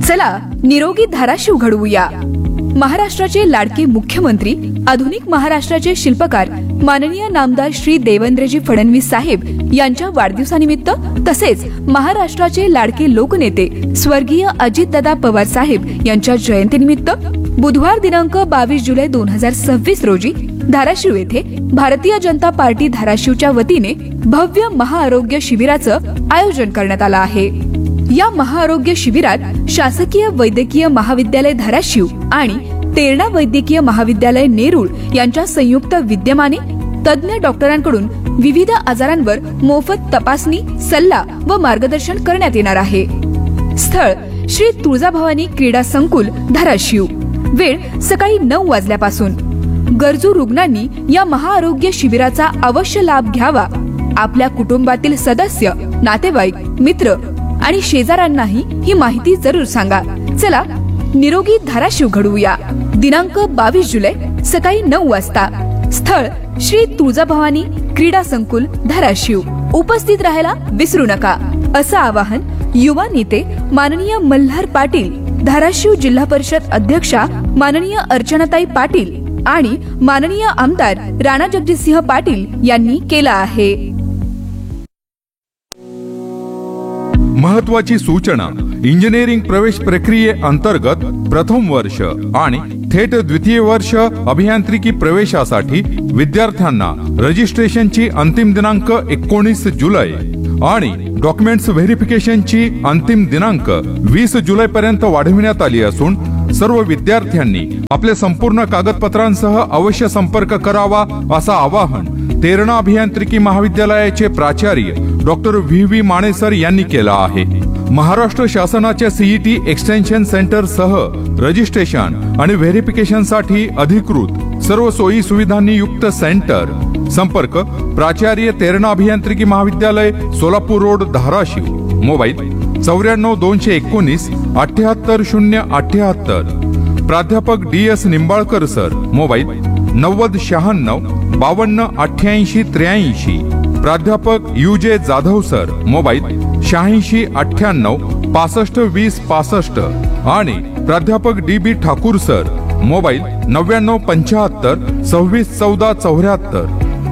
चला निरोगी धाराशिव घडवूया. महाराष्ट्राचे लाडके मुख्यमंत्री, आधुनिक महाराष्ट्राचे शिल्पकार माननीय नामदार श्री देवेंद्रजी फडणवीस साहेब यांच्या वाढदिवसानिमित्त तसेच महाराष्ट्राचे लाडके लोकनेते स्वर्गीय अजितदादा पवार साहेब यांच्या जयंतीनिमित्त बुधवार दिनांक 22 जुलै 2026 रोजी धाराशिव येथे भारतीय जनता पार्टी धाराशिवच्या वतीने भव्य महाआरोग्य शिबिराचं आयोजन करण्यात आलं आहे. या महाआरोग्य शिबिरात शासकीय वैद्यकीय महाविद्यालय धाराशिव आणि तेरणा वैद्यकीय महाविद्यालय नेरूळ यांच्या संयुक्त विद्यमाने तज्ञ डॉक्टरांकडून विविध आजारांवर मोफत तपासणी, सल्ला व मार्गदर्शन करण्यात येणार आहे. स्थळ श्री तुळजाभवानी क्रीडा संकुल धाराशिव. वेळ सकाळी 9 वाजल्यापासून. गरजू रुग्णांनी या महाआरोग्य शिबिराचा अवश्य लाभ घ्यावा. आपल्या कुटुंबातील सदस्य, नातेवाईक, मित्र आणि शेजाऱ्यांनाही ही माहिती जरूर सांगा. चला निरोगी धाराशिव घडवूया. दिनांक 22 जुलै सकाळी 9 वाजता. स्थळ श्री तुळजाभवानी क्रीडा संकुल धाराशिव. उपस्थित राहायला विसरू नका, असं आवाहन युवा नेते माननीय मल्हार पाटील, धाराशिव जिल्हा परिषद अध्यक्षा माननीय अर्चनाताई पाटील आणि माननीय आमदार राणा जगजितसिंह पाटील यांनी केला आहे. महत्वाची सूचना. इंजिनिअरिंग प्रवेश प्रक्रियेअंतर्गत प्रथम वर्ष आणि थेट द्वितीय वर्ष अभियांत्रिकी प्रवेशासाठी विद्यार्थ्यांना रजिस्ट्रेशनची अंतिम दिनांक 19 जुलै आणि डॉक्युमेंट्स व्हेरिफिकेशनची अंतिम दिनांक 20 जुलै पर्यंत वाढविण्यात आली असून सर्व विद्यार्थ्यांनी आपल्या संपूर्ण कागदपत्रांसह अवश्य संपर्क करावा, असं आवाहन तेरणा अभियांत्रिकी महाविद्यालयाचे प्राचार्य डॉक्टर व्ही माने सर यांनी केलं आहे. महाराष्ट्र शासनाच्या सीईटी एक्सटेन्शन सेंटर सह रजिस्ट्रेशन आणि व्हेरिफिकेशनसाठी अधिकृत सर्व सोयी सुविधांनी युक्त सेंटर. संपर्क प्राचार्य तेरणा अभियांत्रिकी महाविद्यालय, सोलापूर रोड, धाराशिव. मोबाईल 94 219 78078. प्राध्यापक DS निंबाळकर सर. मोबाईल 90 96 52 88 83. प्राध्यापक UJ जाधव सर. मोबाईल 86 98 65 20 65. आणि प्राध्यापक DB ठाकूर सर. मोबाईल 99 75 26 14 74.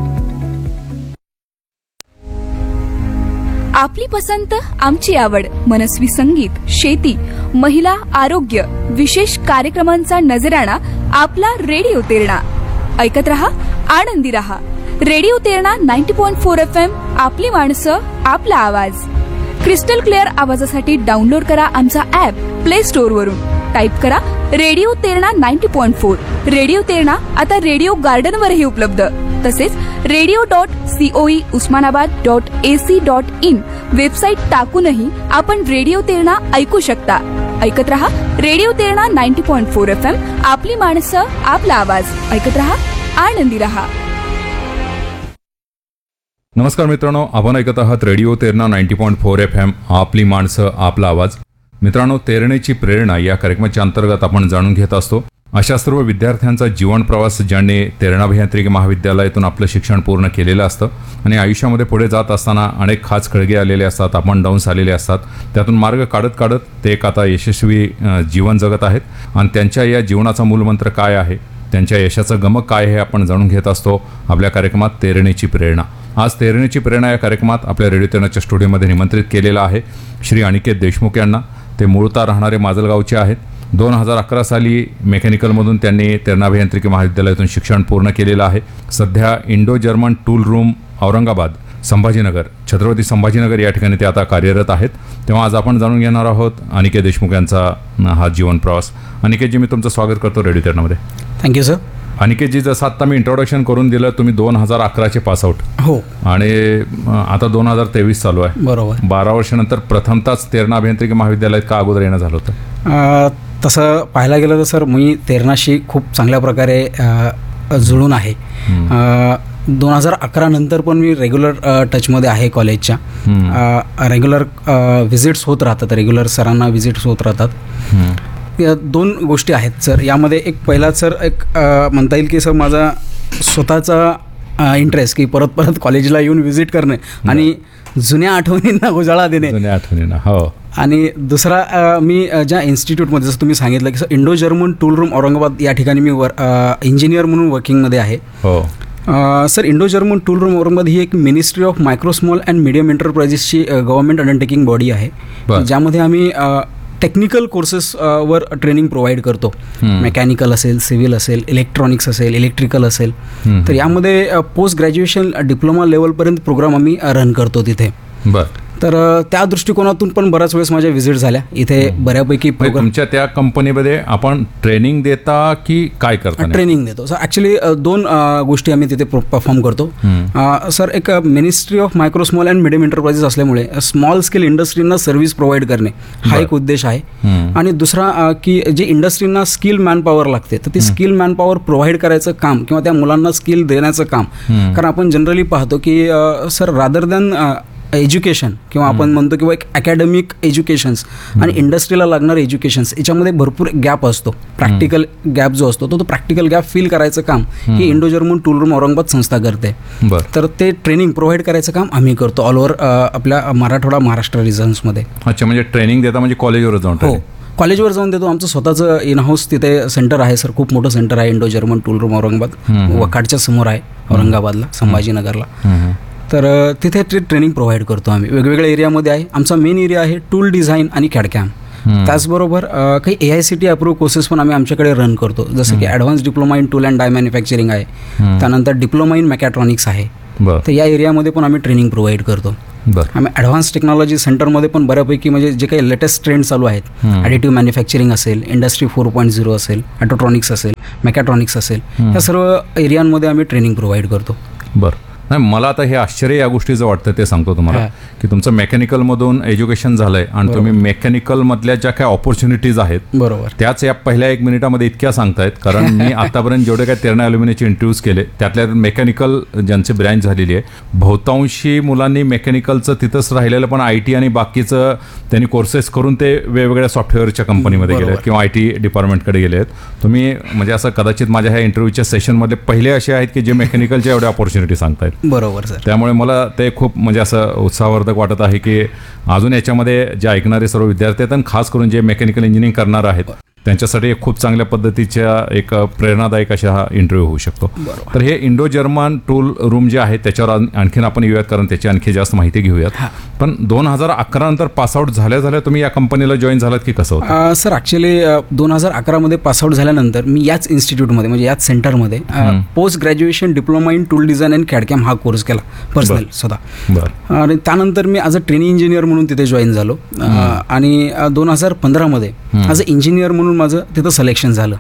आपली पसंत, आमची आवड. मनस्वी संगीत, शेती, महिला, आरोग्य, विशेष कार्यक्रमांचा नजराणा आपला रेडिओ तेरणा. ऐकत रहा, आनंदी रहा. Radio Terna 90.4 FM. आपली माणसं, आपला आवाज. क्रिस्टल क्लिअर आवाजासाठी डाउनलोड करा आमचा ऍप प्ले स्टोअर वरून. टाईप करा रेडिओ तेरणा 90.4. रेडिओ तेरणा आता रेडिओ गार्डन वरही उपलब्ध. तसेच radio.coe usmanabad.ac.in वेबसाईट टाकूनही आपण रेडिओ तेरणा ऐकू शकता. ऐकत रहा रेडिओ तेरणा 90.4 FM. आपली माणसं, आपला आवाज. ऐकत रहा, आनंदी रहा. नमस्कार मित्रांनो, आपण ऐकत आहात रेडिओ तेरणा 90.4 FM. आपली माणसं, आपला आवाज. मित्रांनो, तेरणेची प्रेरणा या कार्यक्रमाच्या अंतर्गत आपण जाणून घेत असतो अशा सर्व विद्यार्थ्यांचा जीवन प्रवास ज्यांनी तेरणा अभियांत्रिकी महाविद्यालयातून आपलं शिक्षण पूर्ण केलेलं असतं आणि आयुष्यामध्ये पुढे जात असताना अनेक खाच खळगे आलेले असतात, अप अँड डाऊन्स आलेले असतात. त्यातून मार्ग काढत काढत ते एक आता यशस्वी जीवन जगत आहेत. आणि त्यांच्या या जीवनाचा मूलमंत्र काय आहे, त्यांच्या यशाचं गमक काय हे आपण जाणून घेत असतो आपल्या कार्यक्रमात तेरणेची प्रेरणा. आज तेरणेची प्रेरणा या कार्यक्रमात आपल्या रेडिओ तेरणाच्या स्टुडिओमध्ये निमंत्रित केलेलं आहे श्री अनिकेत देशमुख यांना. ते मूळतः राहणारे माजलगावचे आहेत. 2011 साली मेकॅनिकलमधून त्यांनी तेरणा अभियांत्रिकी महाविद्यालयातून शिक्षण पूर्ण केलेलं आहे. सध्या Indo German tool room Aurangabad, Sambhajinagar, Chhatrapati Sambhajinagar या ठिकाणी ते आता कार्यरत आहेत. तेव्हा आज आपण जाणून घेणार आहोत अनिकेत देशमुख यांचा हा जीवन प्रवास. अनिकेतजी, मी तुमचं स्वागत करतो रेडिओ तेरणामध्ये. Thank you sir. अनिकेतजी, जसं आता मी इंट्रोडक्शन करून दिलं, तुम्ही 2011चे पासआउट. हो. आणि आता 2023 चालू आहे. बरोबर. 12 वर्षानंतर प्रथमताच तेरणा अभियांत्रिकी महाविद्यालयात का अगोदर येणं झालं होतं? तसं पाहायला गेलं तर सर, मी तेरणाशी खूप चांगल्या प्रकारे जुळून आहे. 2011 नंतर पण मी रेग्युलर टचमध्ये आहे कॉलेजच्या. रेग्युलर व्हिजिट्स होत राहतात, रेग्युलर सरांना व्हिजिट्स होत राहतात. या 2 गोष्टी आहेत सर यामध्ये. एक पहिला सर, एक म्हणता येईल की सर माझा स्वतःचा इंटरेस्ट की परत परत कॉलेजला येऊन व्हिजिट करणे आणि जुन्या आठवणींना उजाळा देणे. जुन्या आठवणींना. हो. आणि दुसरा मी ज्या इन्स्टिट्यूटमध्ये जसं तुम्ही सांगितलं की sir Indo German tool room Aurangabad या ठिकाणी मी इंजिनियर म्हणून वर्किंगमध्ये आहे. हो. Sir Indo German tool room Aurangabad ही एक ministry of micro small and medium एंटरप्राइजेसची government undertaking body आहे, ज्यामध्ये आम्ही टेक्निकल कोर्सेस वर ट्रेनिंग प्रोव्हाइड करतो. मेकॅनिकल असेल, सिव्हिल असेल, इलेक्ट्रॉनिक्स असेल, इलेक्ट्रिकल असेल. तर यामध्ये पोस्ट ग्रॅज्युएशन डिप्लोमा लेवलपर्यंत प्रोग्राम आम्ही रन करतो तिथे. बरं. तर त्या दृष्टिकोनातून पण बऱ्याच वेळेस माझ्या व्हिजिट झाल्या इथे. बऱ्यापैकी तुमच्या त्या कंपनीमध्ये आपण ट्रेनिंग देता की काय करता? ट्रेनिंग देतो सर. ॲक्च्युली 2 गोष्टी आम्ही तिथे परफॉर्म करतो. सर एक ministry of micro small and medium enterprises असल्यामुळे स्मॉल स्केल इंडस्ट्रींना सर्व्हिस प्रोव्हाइड करणे हा एक उद्देश आहे. आणि दुसरा की जे इंडस्ट्रींना स्किल मॅनपॉवर लागते तर ती स्किल मॅनपॉवर प्रोव्हाइड करायचं काम किंवा त्या मुलांना स्किल देण्याचं काम. कारण आपण जनरली पाहतो की सर रादर दॅन एज्युकेशन किंवा आपण म्हणतो किंवा एक अकॅडमिक एज्युकेशन्स आणि इंडस्ट्रीला लागणारे एज्युकेशन्स याच्यामध्ये भरपूर गॅप असतो. प्रॅक्टिकल गॅप जो असतो तो प्रॅक्टिकल गॅप फिल करायचं काम ही Indo German tool room Aurangabad संस्था करते. तर ते ट्रेनिंग प्रोव्हाइड करायचं काम आम्ही करतो ऑल ओव्हर आपल्या मराठवाडा महाराष्ट्र रिजन्समध्ये. अच्छा, म्हणजे ट्रेनिंग देता म्हणजे कॉलेजवर जाऊन? हो, कॉलेजवर जाऊन देतो. आमचं स्वतःचं इन हाऊस तिथे सेंटर आहे सर, खूप मोठं सेंटर आहे Indo German tool room Aurangabad. वकाडच्या समोर आहे औरंगाबादला, संभाजीनगरला. तर तिथे ट्रेनिंग प्रोव्हाइड करतो आम्ही. वेगवेगळ्या एरियामध्ये आहे. आमचा मेन एरिया आहे टूल डिझाईन आणि कॅडकॅम. त्याचबरोबर काही AICTE अप्रूव्ह कोर्सेस पण आम्ही आमच्याकडे रन करतो, जसं की advance diploma in tool and dye manufacturing आहे, त्यानंतर डिप्लोमा इन मॅकॅट्रॉनिक्स आहे. तर या एरियामध्ये पण आम्ही ट्रेनिंग प्रोव्हाइड करतो. आम्ही ॲडव्हान्स टेक्नॉलॉजी सेंटरमध्ये पण बऱ्यापैकी म्हणजे जे काही लेटेस्ट ट्रेंड चालू आहेत, ॲडिटिव्ह मॅन्युफॅक्चरिंग असेल, इंडस्ट्री 4.0 असेल, ऑटोट्रॉनिक्स असेल, मॅकॅट्रॉनिक्स असेल, या सर्व एरियांमध्ये आम्ही ट्रेनिंग प्रोव्हाइड करतो. बरं. नाही, मला आता हे आश्चर्य या गोष्टीचं वाटतं ते सांगतो तुम्हाला की तुमचं मेकॅनिकलमधून एज्युकेशन झालंय आणि तुम्ही मेकॅनिकलमधल्या ज्या काही ऑपॉर्च्युनिटीज आहेत बरोबर त्याच या पहिल्या 1 मिनिटामध्ये इतक्या सांगतायत. कारण मी आतापर्यंत जेवढे काही तेरणा ॲल्युमिनियमचे इंटरव्ह्यूज केले त्यातल्या मेकॅनिकल ज्यांची ब्रँच झालेली आहे, बहुतांशी मुलांनी मेकॅनिकलचं तिथंच राहिलेलं, पण IT आणि बाकीचं त्यांनी कोर्सेस करून ते वेगवेगळ्या सॉफ्टवेअरच्या कंपनीमध्ये गेले किंवा IT डिपार्टमेंटकडे गेले आहेत. तुम्ही म्हणजे असं कदाचित माझ्या ह्या इंटरव्ह्यूच्या सेशनमध्ये पहिले असे आहेत की जे मेकॅनिकलच्या एवढ्या ऑपॉर्च्युनिटी सांगतायत. बरोबर सर. त्यामुळे मला ते खूप म्हणजे असं उत्साहवर्धक वाटत आहे की अजून याच्यामध्ये जे ऐकणारे सर्व विद्यार्थी आहेत आणि खास करून जे मेकॅनिकल इंजिनिअरिंग करणार आहेत त्यांच्यासाठी एक खूप चांगल्या पद्धतीच्या एक प्रेरणादायक अशा हा इंटरव्ह्यू होऊ शकतो. तर हे इंडो जर्मन टूल रूम जे आहे त्याच्यावर आणखीन आपण येऊयात, कारण त्याची आणखी जास्त माहिती घेऊयात. पण 2011 नंतर पासआउट झाल्या तुम्ही या कंपनीला जॉईन झालात की कसं होतं? सर ॲक्च्युली 2011 पासआउट झाल्यानंतर मी याच इन्स्टिट्यूटमध्ये म्हणजे याच सेंटरमध्ये post graduation diploma in tool design and कॅडकॅम हा कोर्स केला पर्सनल स्वतः. आणि त्यानंतर मी ॲज अ ट्रेनिंग इंजिनियर म्हणून तिथे जॉईन झालो. आणि 2015 ॲज अ इंजिनियर म्हणून माझं तिथं सिलेक्शन झालं.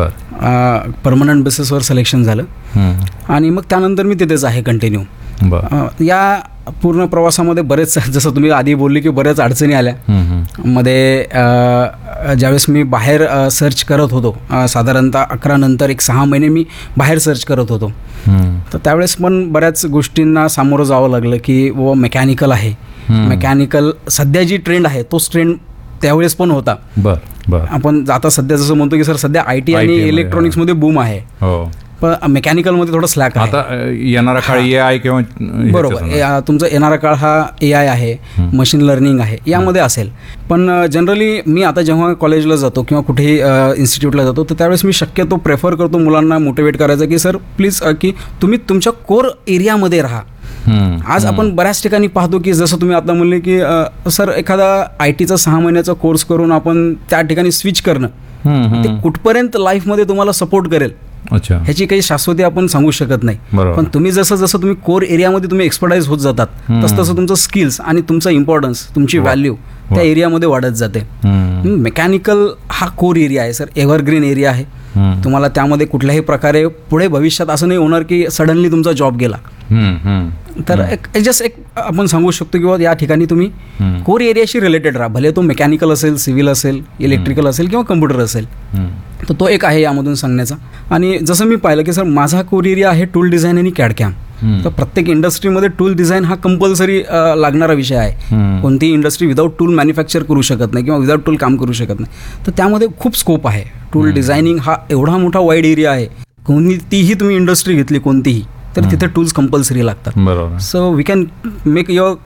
परमनंट बेसिसवर सिलेक्शन झालं. आणि मग त्यानंतर मी तिथेच आहे कंटिन्यू. या पूर्ण प्रवासामध्ये बरेच, जसं तुम्ही आधी बोलले की बऱ्याच अडचणी आल्या मध्ये. ज्यावेळेस मी बाहेर सर्च करत होतो, साधारणतः 11 नंतर एक 6 महिने मी बाहेर सर्च करत होतो, तर त्यावेळेस पण बऱ्याच गोष्टींना सामोरं जावं लागलं की व मेकॅनिकल आहे. मेकॅनिकल सध्या जी ट्रेंड आहे तोच ट्रेंड त्यावेळेस पण होता. आपण आता सध्या जसं म्हणतो की सर सध्या IT आणि इलेक्ट्रॉनिक्समध्ये बूम आहे, पण मेकॅनिकलमध्ये थोडं स्लॅक आहे. आता येणारा काळ AI किंवा बरोबर तुमचा येणारा काळ हा AI आहे, मशीन लर्निंग आहे, यामध्ये असेल. पण जनरली मी आता जेव्हा कॉलेजला जातो किंवा कुठेही इन्स्टिट्यूटला जातो तर त्यावेळेस मी शक्यतो प्रेफर करतो मुलांना मोटिवेट करायचं की सर प्लीज की तुम्ही तुमच्या कोर एरियामध्ये राहा. आज आपण बऱ्याच ठिकाणी पाहतो की जसं तुम्ही आता म्हणले की सर एखादा ITचा 6 महिन्याचा कोर्स करून आपण त्या ठिकाणी स्विच करणं ते कुठपर्यंत लाईफमध्ये तुम्हाला सपोर्ट करेल ह्याची काही शाश्वती आपण सांगू शकत नाही. पण तुम्ही जसं तुम्ही कोर एरियामध्ये तुम्ही एक्सपर्टाईज होत जातात तसं तुमचं स्किल्स आणि तुमचा इम्पॉर्टन्स, तुमची व्हॅल्यू त्या एरियामध्ये वाढत जाते. मेकॅनिकल हा कोर एरिया आहे सर, एव्हरग्रीन एरिया आहे. तुम्हाला त्यामध्ये कुठल्याही प्रकारे पुढे भविष्यात असं नाही होणार की सडनली तुमचा जॉब गेला. तर एक आपण सांगू शकतो की या ठिकाणी तुम्ही कोर एरियाशी रिलेटेड राहा, भले तो मेकॅनिकल असेल, सिव्हिल असेल, इलेक्ट्रिकल असेल किंवा कम्प्युटर असेल. तर तो एक आहे यामधून सांगण्याचा. आणि जसं मी पाहिलं की सर माझा कोर एरिया आहे टूल डिझाईन आणि कॅडकॅम. तर प्रत्येक इंडस्ट्रीमध्ये टूल डिझाईन हा कंपल्सरी लागणारा विषय आहे. कोणतीही इंडस्ट्री विदाऊट टूल मॅन्युफॅक्चर करू शकत नाही किंवा विदाऊट टूल काम करू शकत नाही. तर त्यामध्ये खूप स्कोप आहे. टूल डिझायनिंग हा एवढा मोठा वाईड एरिया आहे, कोणतीही तुम्ही इंडस्ट्री घेतली कोणतीही तर तिथे टूल्स कंपल्सरी लागतात. So we can make your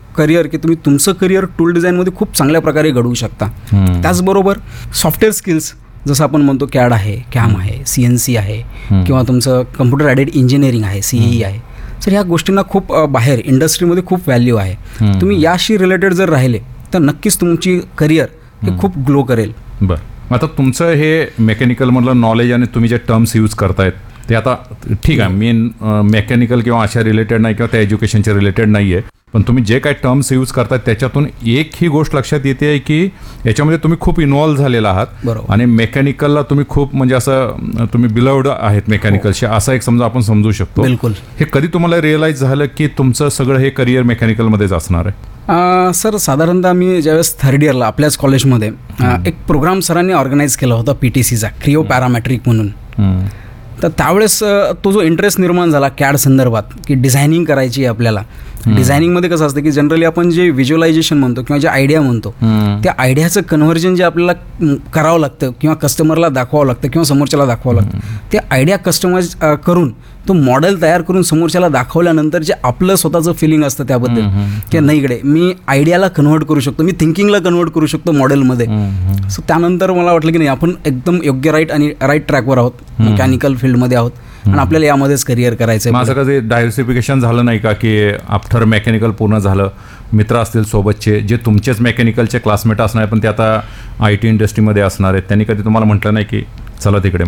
career की तुम्ही तुमचं करिअर टूल डिझाईनमध्ये खूप चांगल्या प्रकारे घडवू शकता. त्याचबरोबर सॉफ्टवेअर स्किल्स जसं आपण म्हणतो कॅड आहे, कॅम आहे, CNC आहे किंवा तुमचं कम्प्युटर ॲडेड इंजिनिअरिंग आहे, CE आहे. तर ह्या गोष्टींना खूप बाहेर इंडस्ट्रीमध्ये खूप व्हॅल्यू आहे. तुम्ही याशी रिलेटेड जर राहिले तर नक्कीच तुमची करिअर हे खूप ग्लो करेल. बरं, आता तुमचं हे मेकॅनिकलमधलं नॉलेज आणि तुम्ही जे टर्म्स यूज करतायत ते आता ठीक आहे, मेन मेकॅनिकल किंवा अशा रिलेटेड नाही किंवा त्या एज्युकेशनच्या रिलेटेड नाही आहे, पण तुम्ही जे काय टर्म्स यूज करताय त्याच्यातून एक ही गोष्ट लक्षात येते आहे की याच्यामध्ये तुम्ही खूप इन्व्हॉल्व्ह झालेला आहात. बरोबर. आणि मेकॅनिकलला तुम्ही खूप म्हणजे असं तुम्ही बिलवड आहेत मेकॅनिकलशी, असं एक समजा आपण समजू शकतो. बिलकुल. हे कधी तुम्हाला रिअलाइज झालं की तुमचं सगळं हे करिअर मेकॅनिकलमध्येच असणार आहे? सर साधारणतः मी ज्यावेळेस थर्ड इयरला आपल्याच कॉलेजमध्ये एक प्रोग्राम सरांनी ऑर्गनाईज केला होता PTCचा, क्रिओ पॅरामॅट्रिक म्हणून. तर त्यावेळेस तो जो इंटरेस्ट निर्माण झाला कॅड संदर्भात की डिझायनिंग करायची आहे आपल्याला. डिझायनिंगमध्ये कसं असतं की जनरली आपण जे व्हिज्युअलायझेशन म्हणतो किंवा जे आयडिया म्हणतो त्या आयडियाचं कन्व्हर्जन जे आपल्याला करावं लागतं किंवा कस्टमरला दाखवावं लागतं किंवा समोरच्याला दाखवावं लागतं, ते आयडिया कस्टमाइज करून तो मॉडेल तयार करून समोरच्याला दाखवल्यानंतर जे आपलं स्वतःचं फिलिंग असतं त्याबद्दल की नाही इकडे मी आयडियाला कन्व्हर्ट करू शकतो, मी थिंकिंगला कन्व्हर्ट करू शकतो मॉडेलमध्ये. सो त्यानंतर मला वाटलं की नाही आपण एकदम योग्य राईट ट्रॅकवर आहोत, मेकॅनिकल फील्डमध्ये आहोत आणि आपल्याला यामध्येच करिअर करायचं आहे. असं कधी डायव्हर्सिफिकेशन झालं नाही का की आफ्टर मेकॅनिकल पूर्ण झालं, मित्र असतील सोबतचे जे तुमचेच मेकॅनिकलचे क्लासमेट असणार पण ते आता IT इंडस्ट्रीमध्ये असणार आहेत, त्यांनी कधी तुम्हाला म्हटलं नाही की चला तिकडे?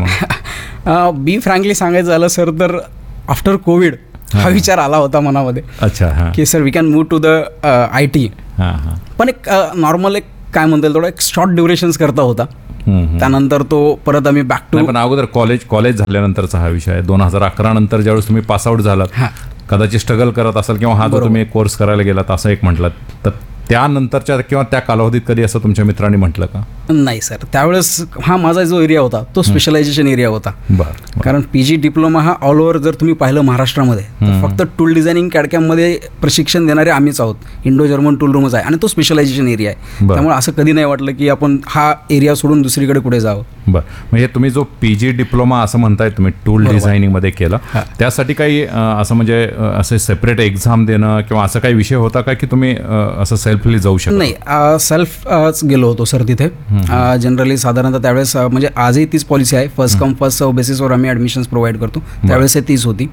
मग बी फ्रँकली सांगायचं झालं सर तर आफ्टर कोविड हा विचार आला होता मनामध्ये. अच्छा. हां. की sir we can move to the IT. पण एक नॉर्मल एक काय म्हणता येईल थोडा एक शॉर्ट ड्युरेशन्स करता होता. त्यानंतर तो परत आम्ही बॅक टू. पण अगोदर कॉलेज झाल्यानंतरचा हा विषय आहे. 2011 नंतर ज्यावेळेस तुम्ही पासआउट झालात, कदाचित स्ट्रगल करत असाल किंवा हा जो तुम्ही कोर्स करायला गेलात असं एक म्हटलं, तर त्यानंतरच्या किंवा त्या कालावधीत कधी असं तुमच्या मित्रांनी म्हटलं का? नाही सर, त्यावेळेस हा माझा जो एरिया होता तो स्पेशलायझेशन एरिया होता. कारण PG डिप्लोमा हा ऑल ओव्हर जर तुम्ही पाहिलं महाराष्ट्रामध्ये तर फक्त टूल डिझायनिंग कॅडकॅममध्ये प्रशिक्षण देणारे आम्हीच आहोत. इंडो जर्मन टूल रूमच आहे आणि तो स्पेशलायझेशन एरिया आहे. त्यामुळे असं कधी नाही वाटलं की आपण हा एरिया सोडून दुसरीकडे कुठे जावं. बरं, म्हणजे तुम्ही जो PG डिप्लोमा असं म्हणताय तुम्ही टूल डिझायनिंगमध्ये केला, त्यासाठी काही असं म्हणजे असे सेपरेट एक्झाम देणं किंवा असं काही विषय होता का की तुम्ही असं सेल्फली जाऊ शकता? नाही, सेल्फ गेलो होतो सर तिथे. जनरली साधारणतः त्यावेळेस म्हणजे आजही तीच पॉलिसी आहे, फर्स्ट कम फर्स्ट सर्व बेसिसवर आम्ही ॲडमिशन्स प्रोव्हाइड करतो. त्यावेळेस तीच होती.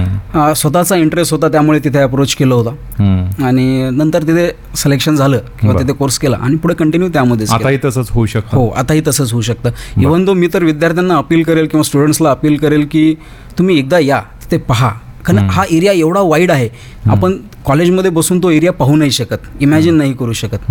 स्वतःचा इंटरेस्ट होता त्यामुळे तिथे अप्रोच केलं होतं आणि नंतर तिथे सिलेक्शन झालं किंवा तिथे कोर्स केला आणि पुढे कंटिन्यू त्यामध्ये. आताही तसंच होऊ शकतं? हो, आताही तसंच होऊ शकतं. इव्हन दो मी तर विद्यार्थ्यांना अपील करेल किंवा स्टुडंट्सला अपील करेल की तुम्ही एकदा या, तिथे पहा. कारण हा एरिया एवढा वाईड आहे, आपण कॉलेजमध्ये बसून तो एरिया पाहू नाही शकत, इमॅजिन नाही करू शकत.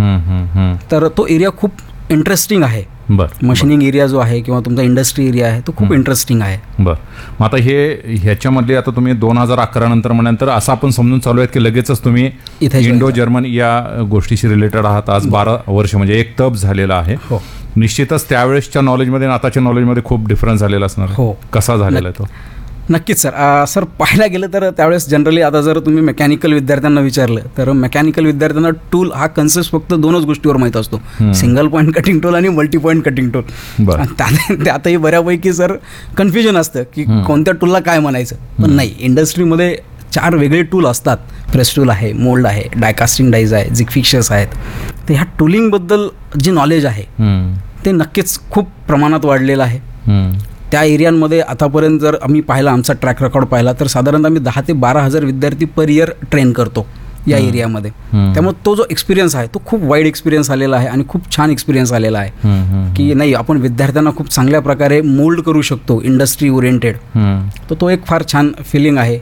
तर तो एरिया खूप इंटरेस्टिंग आहे. मशिनिंग एरिया जो आहे किंवा तुमचा इंडस्ट्री एरिया आहे तो खूप इंटरेस्टिंग आहे. बरं, मग आता ह्याच्यामधले आता तुम्ही 2011 नंतर म्हटल्यानंतर असं आपण समजून चालू आहेत की लगेचच तुम्ही इंडो जर्मन या गोष्टीशी रिलेटेड आहात. आज 12 वर्ष म्हणजे एक तप झालेला आहे. निश्चितच त्यावेळेसच्या नॉलेजमध्ये आणि आताच्या नॉलेजमध्ये खूप डिफरन्स झालेला असणार. हो. कसा झालेला आहे तो? नक्कीच सर. सर पाहायला गेलं तर त्यावेळेस जनरली आता जर तुम्ही मेकॅनिकल विद्यार्थ्यांना विचारलं तर मेकॅनिकल विद्यार्थ्यांना टूल हा कन्सेप्ट फक्त 2च गोष्टीवर माहीत असतो, सिंगल पॉईंट कटिंग टूल आणि मल्टी पॉईंट कटिंग टूल. त्यातही बऱ्यापैकी सर कन्फ्युजन असतं की कोणत्या टूलला काय म्हणायचं. पण नाही, इंडस्ट्रीमध्ये 4 वेगळे टूल असतात. प्रेस टूल आहे, मोल्ड आहे, डायकास्टिंग डाईज आहे, झिग फिक्चर्स आहेत. तर ह्या टूलिंगबद्दल जे नॉलेज आहे ते नक्कीच खूप प्रमाणात वाढलेलं आहे. त्या एरियांमध्ये आतापर्यंत जर आम्ही पाहिला, आमचा ट्रॅक रेकॉर्ड पाहिला तर साधारणतः आम्ही 10,000 ते 12,000 विद्यार्थी पर इयर ट्रेन करतो या एरियामध्ये. त्यामुळे तो जो एक्सपिरियन्स आहे तो खूप वाईड एक्सपिरियन्स आलेला आहे आणि खूप छान एक्सपिरियन्स आलेला आहे की नाही आपण विद्यार्थ्यांना खूप चांगल्या प्रकारे मोल्ड करू शकतो इंडस्ट्री ओरिएंटेड. तर तो एक फार छान फिलिंग आहे.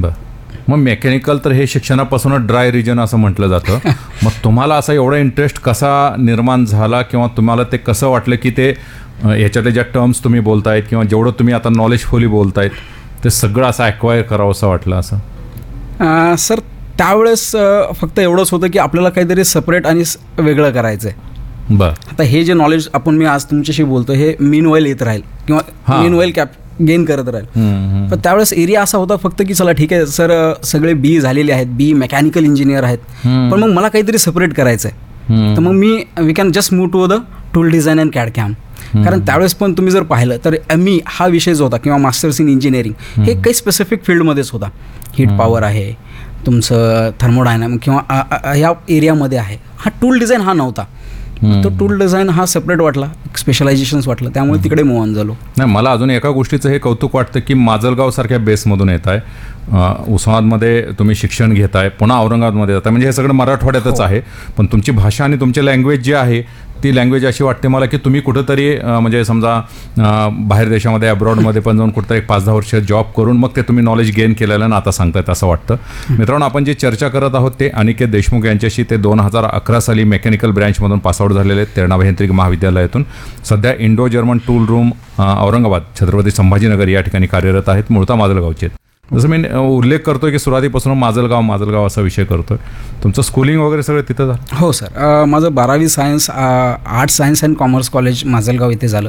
मग मेकॅनिकल तर हे शिक्षणापासूनच ड्राय रिजन असं म्हटलं जातं. मग तुम्हाला असा एवढा इंटरेस्ट कसा निर्माण झाला किंवा तुम्हाला ते कसं वाटलं की ते ह्याच्यातले ज्या टर्म्स तुम्ही बोलतायत किंवा जेवढं तुम्ही आता नॉलेजफुली बोलतायत ते सगळं असं ॲक्वायर करावं असं वाटलं असं? सर त्यावेळेस फक्त एवढंच होतं की आपल्याला काहीतरी सेपरेट आणि वेगळं करायचं आहे. बरं, आता हे जे नॉलेज आपण मी आज तुमच्याशी बोलतो हे मीन वाईल येत राहील किंवा मीन वाईल गेन करत राहील. पण त्यावेळेस एरिया असा होता फक्त की चला ठीक आहे सर, सगळे BE झालेले आहेत, BE मेकॅनिकल इंजिनियर आहेत, पण मग मला काहीतरी सेपरेट करायचं आहे. तर मग we can just move to the tool design and CAD cam. कारण त्यावेळेस पण तुम्ही जर पाहिलं तर ME हा विषय जो होता किंवा मास्टर्स इन इंजिनिअरिंग हे काही स्पेसिफिक फील्डमध्येच होता. हीट पॉवर आहे, तुमचं थर्मोडायनामिक किंवा या एरियामध्ये आहे. हा टूल डिझाईन हा नव्हता. तो टूल डिझाईन हा सेपरेट वाटला, स्पेशलायझेशन्स वाटलं, त्यामुळे तिकडे मूव ऑन झालो. नाही, मला अजून एका गोष्टीचं हे कौतुक वाटतं की माजलगावसारख्या बेसमधून येत आहे, उस्मानाबादमध्ये तुम्ही शिक्षण घेताय, पुन्हा औरंगाबादमध्ये जाताय, म्हणजे हे सगळं मराठवाड्यातच आहे, पण तुमची भाषा आणि तुमची लँग्वेज जी आहे ती लँग्वेज अशी वाटते मला की तुम्ही कुठंतरी म्हणजे समजा बाहेर देशामध्ये अब्रॉडमध्ये पण जाऊन कुठंतरी 5-10 वर्ष जॉब करून मग ते तुम्ही नॉलेज गेन केलेलं ना आता सांगतायत असं वाटतं. मित्रांनो, आपण जे चर्चा करत आहोत ते अनिकेत देशमुख यांच्याशी. ते 2011 साली मेकॅनिकल ब्रँचमधून पासआउट झालेले आहेत, तेरणा अभियांत्रिकी महाविद्यालयातून. सध्या Indo German tool room Aurangabad Chhatrapati Sambhajinagar या ठिकाणी कार्यरत आहेत. मूळता माजलगावचे आहेत. जसं मी उल्लेख करतोय की सुरुवातीपासून माजलगाव असा विषय करतोय. तुमचं स्कूलिंग वगैरे सगळं तिथं झालं? हो सर, माझं 12वी science arts science and commerce college Majalgaon इथे झालं.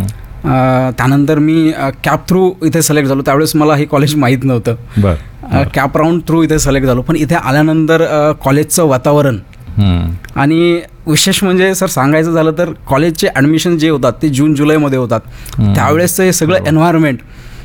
त्यानंतर मी कॅप थ्रू इथे सिलेक्ट झालो. त्यावेळेस मला हे कॉलेज माहीत नव्हतं. बरं. कॅप राऊंड थ्रू इथे सिलेक्ट झालो. पण इथे आल्यानंतर कॉलेजचं वातावरण आणि विशेष म्हणजे सर सांगायचं झालं तर कॉलेजचे ॲडमिशन जे होतात ते जून जुलैमध्ये होतात. त्यावेळेसचं हे सगळं एन्व्हायरमेंट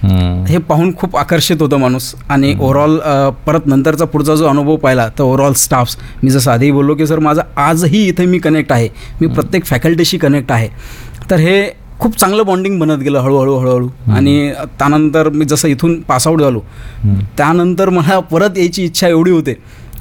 हे पाहून खूप आकर्षित होतं माणूस. आणि ओव्हरऑल परत नंतरचा पुढचा जो अनुभव पाहिला तर ओव्हरऑल स्टाफ्स, मी जसं आधी बोललो की सर माझं आजही इथे मी कनेक्ट आहे, मी प्रत्येक फॅकल्टीशी कनेक्ट आहे. तर हे खूप चांगलं बॉन्डिंग बनत गेलं हळूहळू. आणि त्यानंतर मी जसं इथून पासआउट झालो त्यानंतर मला परत यायची इच्छा एवढी होते.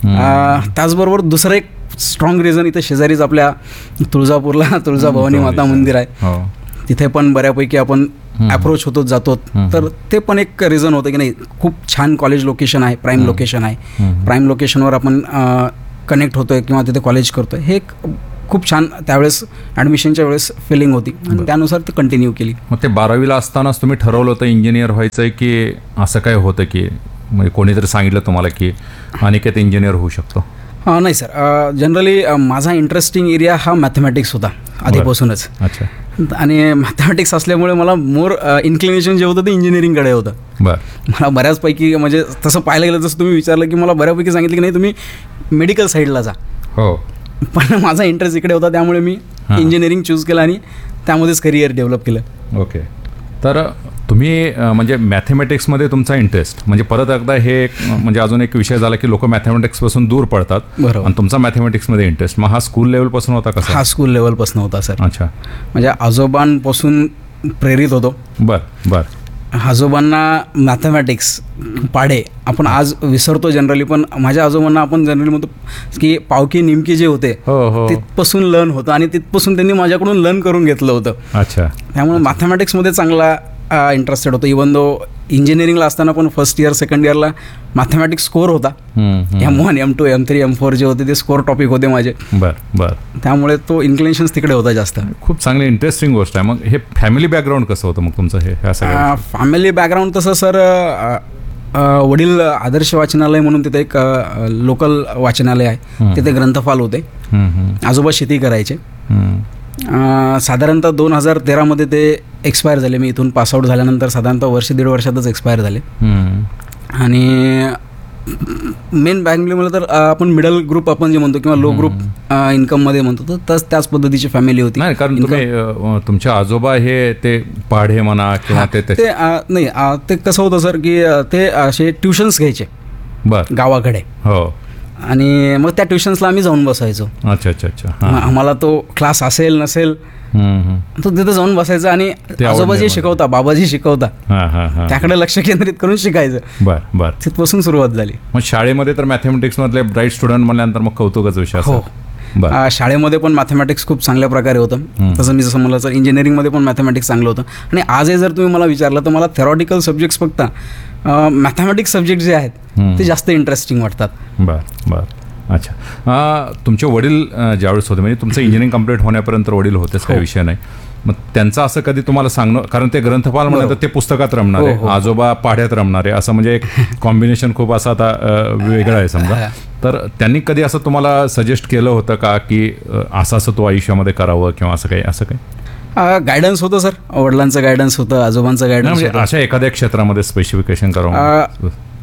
त्याचबरोबर दुसरं एक स्ट्रॉंग रिझन, इथे शेजारीच आपल्या तुळजापूरला तुळजाभवानी माता मंदिर आहे, तिथे पण बऱ्यापैकी आपण अप्रोच होतो जातो. तर ते पण एक रिझन होतं की नाही, खूप छान कॉलेज लोकेशन आहे, प्राईम लोकेशन आहे, प्राईम लोकेशनवर आपण कनेक्ट होतोय किंवा तिथे कॉलेज करतोय. हे खूप छान त्यावेळेस ॲडमिशनच्या वेळेस फिलिंग होती आणि त्यानुसार ती कंटिन्यू केली. मग ते 12वीला असतानाच तुम्ही ठरवलं होतं इंजिनियर व्हायचं आहे की असं काय होतं की म्हणजे कोणीतरी सांगितलं तुम्हाला की अनिकेत इंजिनियर होऊ शकतो? नाही सर, जनरली माझा इंटरेस्टिंग एरिया हा मॅथमॅटिक्स होता आधीपासूनच. अच्छा. आणि मॅथमॅटिक्स असल्यामुळे मला मोर इन्क्लिनेशन जे होतं ते इंजिनिअरिंगकडे होतं. मला बऱ्याचपैकी म्हणजे तसं पाहायला गेलं जसं तुम्ही विचारलं की मला बऱ्यापैकी सांगितलं की नाही तुम्ही मेडिकल साईडला जा. हो. पण माझा इंटरेस्ट इकडे होता त्यामुळे मी इंजिनिअरिंग चूज केलं आणि त्यामध्येच करिअर डेव्हलप केलं. ओके. तर तुम्ही म्हणजे मॅथमॅटिक्समध्ये तुमचा इंटरेस्ट म्हणजे परत एकदा हे म्हणजे अजून एक विषय झाला की लोक मॅथमॅटिक्सपासून दूर पडतात. बरोबर. आणि तुमचा मॅथमॅटिक्समध्ये इंटरेस्ट मग हा स्कूल लेवलपासून होता कसा? हा स्कूल लेवलपासून होता सर. अच्छा. म्हणजे आजोबांपासून प्रेरित होतो. बरं. आजोबांना मॅथमॅटिक्स पाढे आपण आज विसरतो जनरली, पण माझ्या आजोबांना आपण जनरली म्हणतो की पावकी निमकी जे होते तिथपासून लर्न होतं आणि तिथपासून त्यांनी माझ्याकडून लर्न करून घेतलं होतं. अच्छा. त्यामुळे मॅथमॅटिक्समध्ये चांगला इंटरेस्टेड होतो. इवन दो इंजिनिअरिंगला असताना पण फर्स्ट इयर सेकंड इयरला मॅथमॅटिक्स स्कोर होता. M1 M2 M3 M4 जे होते ते स्कोर टॉपिक होते माझे. बरं. त्यामुळे तो इन्क्लिनेशन्स तिकडे होता जास्त. खूप चांगली इंटरेस्टिंग गोष्ट आहे. मग हे फॅमिली बॅकग्राऊंड कसं होतं मग तुमचं? हे फॅमिली बॅकग्राऊंड तसं सर, वडील आदर्श वाचनालय म्हणून तिथे एक लोकल वाचनालय आहे, तिथे ग्रंथपाल होते. आजोबा शेती करायचे. साधारणतः 2013 ते एक्सपायर झाले. मी इथून पासआउट झाल्यानंतर साधारणतः 1-1.5 वर्षातच एक्सपायर झाले. आणि मेन बँगलोरमध्ये तर आपण मिडल ग्रुप आपण जे म्हणतो किंवा लो ग्रुप इन्कममध्ये म्हणतो तर त्याच पद्धतीची फॅमिली होती. नाही, कारण तुम्ही तुमच्या आजोबा हे ते पाढे म्हणा किंवा ते नाही, ते कसं होतं सर की ते असे ट्युशन्स घ्यायचे गावाकडे. हो. आणि मग त्या ट्युशन्सला आम्ही जाऊन बसायचो. अच्छा. आम्हाला तो क्लास असेल नसेल तो तिथं जाऊन बसायचं आणि आजोबाजी शिकवता, बाबाजी शिकवता, त्याकडे लक्ष केंद्रित करून शिकायचं. बरं. तिथपासून सुरुवात झाली. मग शाळेमध्ये तर मॅथमॅटिक्स मधले ब्राईट स्टुडंट म्हणल्यानंतर मग कौतुकाचा विषय. हो. शाळेमध्ये पण मॅथमॅटिक्स खूप चांगल्या प्रकारे होतं. तसं मी जसं म्हणलं सर इंजिनिअरिंगमध्ये पण मॅथमॅटिक्स चांगलं होतं. आणि आजही जर तुम्ही मला विचारलं तर मला थेरॉटिकल सब्जेक्ट्स फक्त मॅथमॅटिक्स सब्जेक्ट जे आहेत ते जास्त इंटरेस्टिंग वाटतात. बरं. अच्छा. तुमचे वडील ज्यावेळेस होते म्हणजे तुमचं इंजिनिअरिंग कंप्लीट होण्यापर्यंत वडील होतेच, काही विषय नाही. मग त्यांचं असं कधी तुम्हाला सांगणं, कारण ते ग्रंथपाल म्हणतात ते पुस्तकात रमणारे, आजोबा पाढ्यात रमणारे, असं म्हणजे एक कॉम्बिनेशन खूप असं आता वेगळं आहे समजा. तर त्यांनी कधी असं तुम्हाला सजेस्ट केलं होतं का की असं तो आयुष्यामध्ये करावं किंवा असं काही? गायडन्स होतं सर, वडिलांचं गायडन्स होतं, आजोबांचं गायडन्स होतं. अशा एखाद्या क्षेत्रामध्ये स्पेसिफिकेशन करावं?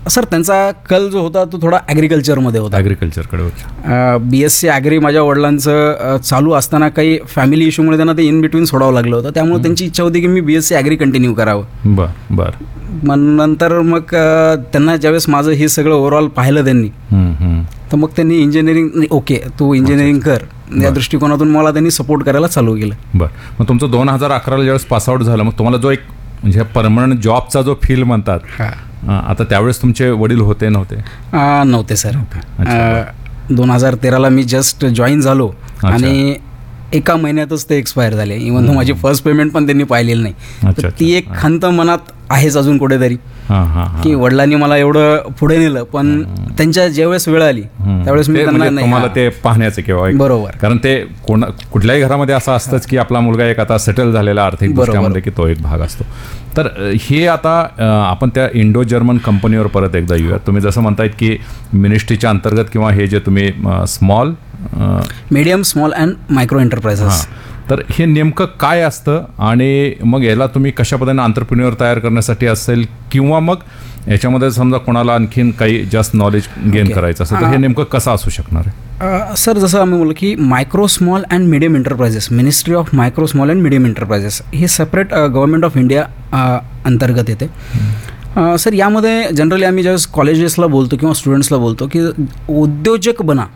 सर त्यांचा कल जो होता तो थोडा ॲग्रिकल्चरमध्ये होता. ॲग्रिकल्चरकडे होता. BSc ॲग्री माझ्या वडिलांचं चालू असताना काही फॅमिली इश्यूमुळे त्यांना ते इन बिटवीन सोडावं लागलं होतं. त्यामुळे त्यांची इच्छा होती की मी BSc ॲग्री कंटिन्यू करावं. मग नंतर मग त्यांना ज्यावेळेस माझं हे सगळं ओव्हरऑल पाहिलं त्यांनी, तर मग त्यांनी इंजिनिअरिंग, ओके तू इंजिनिअरिंग कर या दृष्टिकोनातून मला त्यांनी सपोर्ट करायला चालू केलं. बरं. मग तुमचं 2011ला ज्यावेळेस पासआउट झालं, मग तुम्हाला जो एक म्हणजे परमनंट जॉबचा जो फील म्हणतात, आता त्यावेळेस तुमचे वडील होते नव्हते? नव्हते सर. 2013ला मी जस्ट जॉईन झालो आणि एका महिन्यातच ते एक्सपायर झाले. इव्हन माझी फर्स्ट पेमेंट पण त्यांनी पाहिलेली नाही. तर ती एक खंत मनात आहेच अजून कुठेतरी, की वडिलांनी मला एवढं पुढे नेलं, पण त्यांच्या ज्यावेळेस वेळ आली त्यावेळेस मी त्यांना नाही. तुम्हाला ते पाहण्याचं किंवा बरोबर, कारण ते कुठल्याही घरामध्ये असं असतंच की आपला मुलगा एक आता सेटल झालेला आर्थिक दृष्ट्यामध्ये, की तो एक भाग असतो. तर हे आता आपण त्या इंडो जर्मन कंपनीवर परत एकदा येऊया. तुम्ही जसं म्हणतायत की मिनिस्ट्रीच्या अंतर्गत किंवा हे जे तुम्ही medium small and micro enterprises, तर हे नेमकं काय असतं आणि मग याला तुम्ही कशा पद्धतीने एंटरप्रेन्युअर तयार करण्यासाठी असेल, किंवा मग याच्यामध्ये समजा कोणाला आणखीन काही जास्त नॉलेज गेन करायचं असेल तर हे नेमकं कसं असू शकणार आहे? सर जसं आम्ही बोललो की micro small and medium enterprises, ministry of micro small and medium enterprises हे सेपरेट गव्हर्नमेंट ऑफ इंडिया अंतर्गत येते. सर यामध्ये जनरली आम्ही ज्यावेळेस कॉलेजेसला बोलतो किंवा स्टुडंट्सला बोलतो की उद्योजक बना,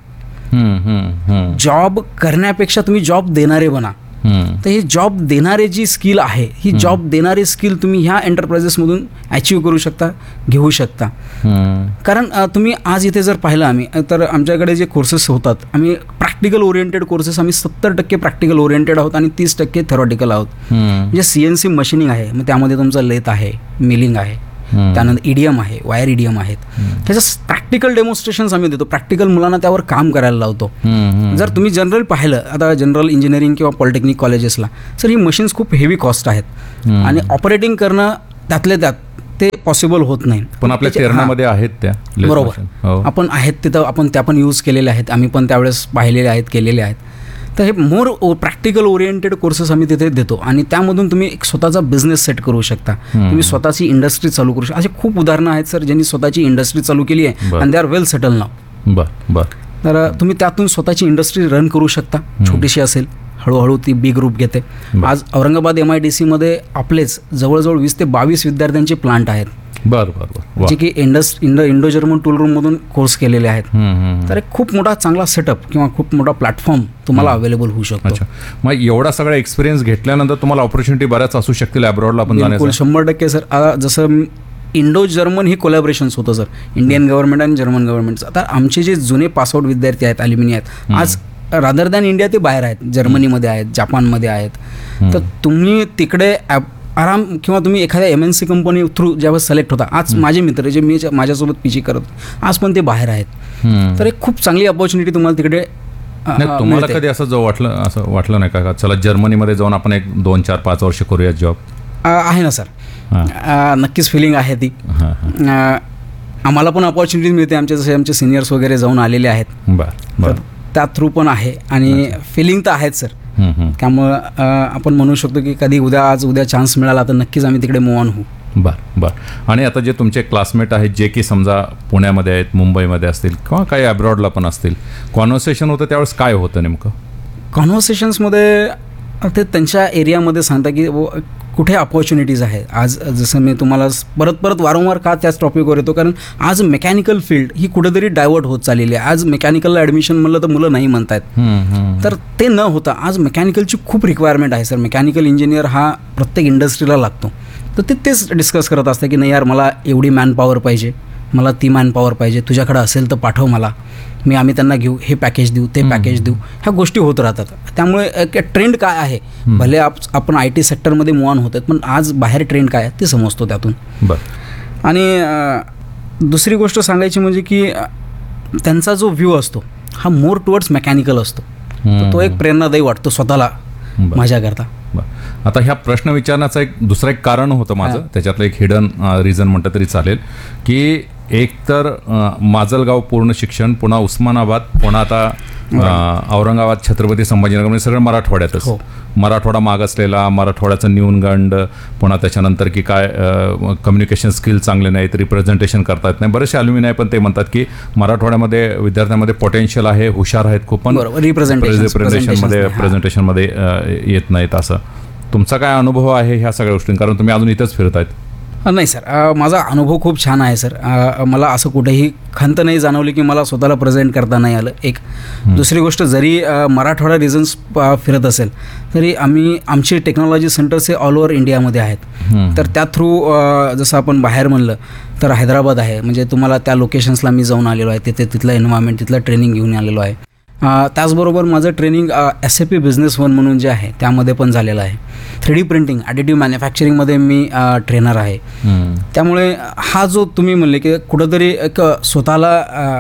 जॉब करण्यापेक्षा तुम्ही जॉब देणारे बना. तर हे जॉब देणारे जी स्किल आहे, ही जॉब देणारे स्किल तुम्ही ह्या एंटरप्राइजेसमधून अचीव्ह करू शकता, घेऊ शकता. कारण तुम्ही आज इथे जर पाहिलं आम्ही, तर आमच्याकडे जे कोर्सेस होतात, आम्ही प्रॅक्टिकल ओरिएंटेड कोर्सेस, आम्ही 70% प्रॅक्टिकल ओरिएंटेड आहोत आणि 30% थेरॉटिकल आहोत. म्हणजे CNC मशीनिंग आहे, मग त्यामध्ये तुमचं लेथ आहे, मिलिंग आहे, त्यानंतर EDM आहे, वायर EDM आहेत. त्याचं प्रॅक्टिकल डेमॉन्स्ट्रेशन्स आम्ही देतो, प्रॅक्टिकल मुलांना त्यावर काम करायला लावतो. जर तुम्ही जनरल पाहिलं, आता जनरल इंजिनिअरिंग किंवा पॉलिटेक्निक कॉलेजेसला सर ही मशीन्स खूप हेवी कॉस्ट आहेत आणि ऑपरेटिंग करणं त्यातले त्यात ते पॉसिबल होत नाही. पण आपल्या तेरणामध्ये आहेत त्या, बरोबर, आपण आहेत तिथं, आपण त्या पण यूज केलेल्या आहेत, आम्ही पण त्यावेळेस पाहिलेले आहेत, केलेले आहेत. तर हे मोर प्रॅक्टिकल ओरिएंटेड कोर्सेस आम्ही तिथे देतो आणि त्यामधून तुम्ही एक स्वतःचा बिझनेस सेट करू शकता, तुम्ही स्वतःची इंडस्ट्री चालू करू शकता. असे खूप उदाहरणं आहेत सर ज्यांनी स्वतःची इंडस्ट्री चालू केली आहे आणि दे आर वेल सेटल नाव. तर तुम्ही त्यातून स्वतःची इंडस्ट्री रन करू शकता, छोटीशी असेल, हळूहळू ती बिग रूप घेते. आज औरंगाबाद MIDC आपलेच जवळजवळ 20 ते 22 विद्यार्थ्यांचे प्लांट आहेत, जे की इंडो जर्मन टूल रूम मधून कोर्स केलेले आहेत. तर एक खूप मोठा चांगला सेटअप किंवा खूप मोठा प्लॅटफॉर्म तुम्हाला अवेलेबल होऊ शकतो. मग एवढा सगळा एक्सपिरियन्स घेतल्यानंतर तुम्हाला ऑपॉर्च्युनिटी बऱ्याच असू शकतील अब्रॉडला पण जाण्यासाठी? 100% सर. जसं इंडो जर्मन ही कोलॅबरेशन्स होतं सर, इंडियन गव्हर्नमेंट आणि जर्मन गव्हर्नमेंटचं. आता आमचे जे जुने पासआउट विद्यार्थी आहेत, अल्युमिनी आहेत, आज रादर दॅन इंडिया ते बाहेर आहेत, जर्मनीमध्ये आहेत, जपानमध्ये आहेत. तर तुम्ही तिकडे आराम, किंवा तुम्ही एखाद्या MNC कंपनी थ्रू जेव्हा सिलेक्ट होता, आज माझे मित्र जे मी माझ्यासोबत PG करत, आज पण ते बाहेर आहेत. तर एक खूप चांगली अपॉर्च्युनिटी तुम्हाला तिकडे. तुम्हाला कधी असं वाटलं नाही का चला जर्मनीमध्ये जाऊन आपण एक 2, 4, 5 वर्ष करूया जॉब? आहे ना सर, नक्कीच फिलिंग आहे ती. आम्हाला पण अपॉर्च्युनिटी मिळते, आमचे सिनियर्स वगैरे जाऊन आलेले आहेत, त्या थ्रू पण आहे आणि फिलिंग तर आहेत सर. त्यामुळं आपण म्हणू शकतो की कधी उद्या चान्स मिळाला तर नक्कीच आम्ही तिकडे मूव्ह ऑन होऊ. बरं. आणि आता जे तुमचे क्लासमेट आहेत, जे की समजा पुण्यामध्ये आहेत, मुंबईमध्ये असतील किंवा काही अब्रॉडला पण असतील, कॉन्व्हर्सेशन होतं त्यावेळेस काय होतं नेमकं? कॉन्व्हर्सेशन्समध्ये ते त्यांच्या एरियामध्ये सांगता की कुठे अपॉर्च्युनिटीज आहेत. आज जसं मी तुम्हाला परत वारंवार का त्याच टॉपिकवर येतो, कारण आज मेकॅनिकल फील्ड ही कुठेतरी डायव्हर्ट होत चाललेली आहे. आज मेकॅनिकलला ॲडमिशन म्हणलं तर मुलं नाही म्हणतात. तर ते न होता आज मेकॅनिकलची खूप रिक्वायरमेंट आहे सर. मेकॅनिकल इंजिनियर हा प्रत्येक इंडस्ट्रीला लागतो. तर ते तेच डिस्कस करत असतं की नाही यार, मला एवढी मॅनपॉवर पाहिजे, मला ती मॅनपॉवर पाहिजे, तुझ्याकडे असेल तर पाठव मला, आम्ही त्यांना घेऊ, हे पॅकेज देऊ, ते पॅकेज देऊ. ह्या गोष्टी होत राहतात. त्यामुळे ट्रेंड काय आहे, भले आपण IT सेक्टरमध्ये मूव्ह ऑन होतात, पण आज बाहेर ट्रेंड काय आहे ते समजतो त्यातून. आणि दुसरी गोष्ट सांगायची म्हणजे की त्यांचा जो व्ह्यू असतो हा मोर टुवर्ड्स मेकॅनिकल असतो. तो एक प्रेरणादायी वाटतो स्वतःला माझ्याकरता. आता ह्या प्रश्न विचारण्याचं दुसरं एक कारण होतं माझं, त्याच्यातलं एक हिडन रिझन म्हटलं तरी चालेल, की एक तर माजलगाव पूर्ण शिक्षण, पुन्हा उस्मानाबाद, पुन्हा आता औरंगाबाद, छत्रपती संभाजीनगर, म्हणजे सगळं मराठवाड्यातच. मराठवाडा मागासलेला, मराठवाड्याचं न्यूनगंड, पुन्हा त्याच्यानंतर की काय कम्युनिकेशन स्किल चांगले नाहीत, रिप्रेझेंटेशन करता येत नाही. बरेचसे अल्युमिनाय पण ते म्हणतात की मराठवाड्यामध्ये विद्यार्थ्यांमध्ये पोटेन्शियल आहे, हुशार आहेत खूप, पण प्रेझेंटेशनमध्ये येत नाहीत. असं तुमचा काय अनुभव आहे ह्या सगळ्या गोष्टी, कारण तुम्ही अजून इथंच फिरतायत? नाही सर, माझा अनुभव खूप छान आहे सर. मला असं कुठेही खंत नाही जाणवली की मला स्वतःला प्रेझेंट करता नाही आलं. एक दुसरी गोष्ट, जरी मराठवाडा रिजन्स फिरत असेल तरी आमचे टेक्नॉलॉजी सेंटर्स हे ऑल ओव्हर इंडियामध्ये आहेत. तर त्या थ्रू जसं आपण बाहेर म्हणलं तर हैदराबाद आहे, म्हणजे तुम्हाला त्या लोकेशन्सला मी जाऊन आलेलो आहे, तिथलं एन्व्हायरमेंट, तिथलं ट्रेनिंग घेऊन आलेलो आहे. त्याचबरोबर माझं ट्रेनिंग SAP बिझनेस वन म्हणून जे आहे त्यामध्ये पण झालेलं आहे. 3D प्रिंटिंग, ॲडिटिव्ह मॅन्युफॅक्चरिंगमध्ये मी ट्रेनर आहे. त्यामुळे हा जो तुम्ही म्हणले की कुठंतरी एक स्वतःला